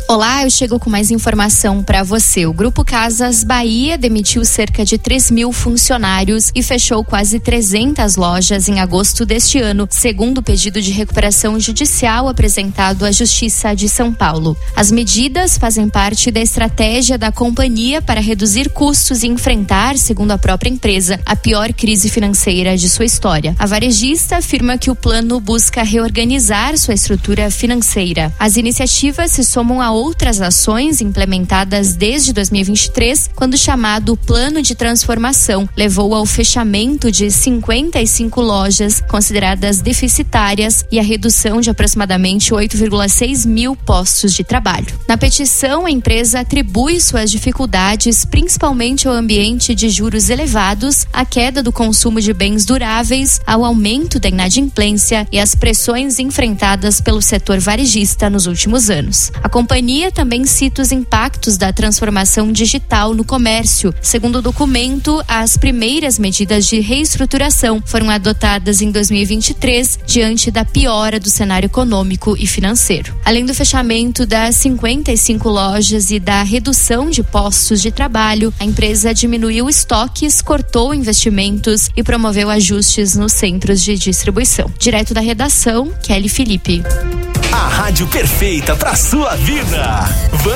Olá, eu chego com mais informação para você. O Grupo Casas Bahia demitiu cerca de 3.000 funcionários e fechou quase 300 lojas em agosto deste ano, segundo o pedido de recuperação judicial apresentado à Justiça de São Paulo. As medidas fazem parte da estratégia da companhia para reduzir custos e enfrentar, segundo a própria empresa, a pior crise financeira de sua história. A varejista afirma que o plano busca reorganizar sua estrutura financeira. As iniciativas se somam a outras ações implementadas desde 2023, quando o chamado Plano de Transformação levou ao fechamento de 55 lojas consideradas deficitárias e a redução de aproximadamente 8,6 mil postos de trabalho. Na petição, a empresa atribui suas dificuldades principalmente ao ambiente de juros elevados, à queda do consumo de bens duráveis, ao aumento da inadimplência e às pressões enfrentadas pelo setor varejista nos últimos anos. A companhia também cita os impactos da transformação digital no comércio. Segundo o documento, as primeiras medidas de reestruturação foram adotadas em 2023, diante da piora do cenário econômico e financeiro. Além do fechamento das 55 lojas e da redução de postos de trabalho, a empresa diminuiu estoques, cortou investimentos e promoveu ajustes nos centros de distribuição. Direto da redação, Kelly Felipe. A rádio perfeita para sua vida.